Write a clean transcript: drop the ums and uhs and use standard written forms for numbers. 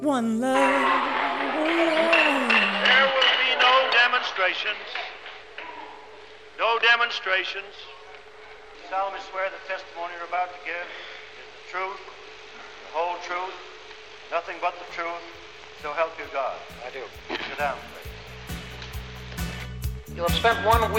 one love. There will be no demonstrations. No demonstrations. You solemnly swear the testimony you're about to give is the truth, the whole truth, nothing but the truth, so help you God. I do. Sit down, please. You have spent 1 week